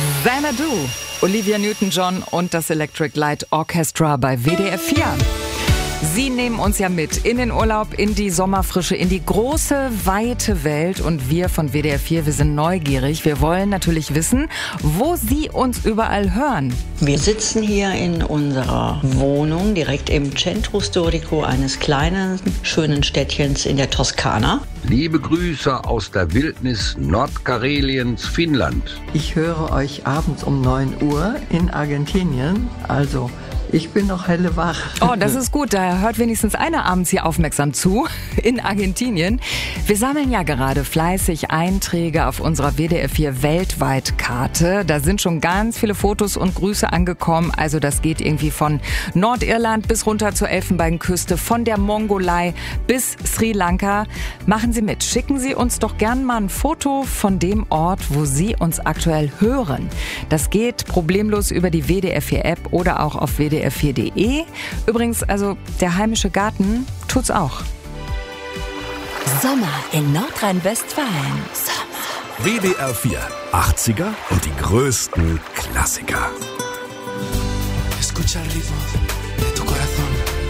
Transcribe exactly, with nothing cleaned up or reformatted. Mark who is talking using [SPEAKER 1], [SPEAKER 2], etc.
[SPEAKER 1] Xanadu, Olivia Newton-John und das Electric Light Orchestra bei W D R vier. Sie nehmen uns ja mit in den Urlaub, in die Sommerfrische, in die große, weite Welt. Und wir von W D R vier, wir sind neugierig. Wir wollen natürlich wissen, wo Sie uns überall hören.
[SPEAKER 2] Wir sitzen hier in unserer Wohnung direkt im Centro Storico eines kleinen, schönen Städtchens in der Toskana.
[SPEAKER 3] Liebe Grüße aus der Wildnis Nordkareliens, Finnland.
[SPEAKER 4] Ich höre euch abends um neun Uhr in Argentinien, also ich bin noch hellewach.
[SPEAKER 1] Oh, das ist gut. Da hört wenigstens einer abends hier aufmerksam zu in Argentinien. Wir sammeln ja gerade fleißig Einträge auf unserer W D R vier Weltweit-Karte. Da sind schon ganz viele Fotos und Grüße angekommen. Also das geht irgendwie von Nordirland bis runter zur Elfenbeinküste, von der Mongolei bis Sri Lanka. Machen Sie mit. Schicken Sie uns doch gern mal ein Foto von dem Ort, wo Sie uns aktuell hören. Das geht problemlos über die W D R vier App oder auch auf w d r vier punkt d e. Übrigens, also der heimische Garten tut's auch.
[SPEAKER 5] Sommer in Nordrhein-Westfalen. Sommer.
[SPEAKER 6] W D R vier, achtziger und die größten Klassiker.
[SPEAKER 7] Escucha el ritmo de tu corazón.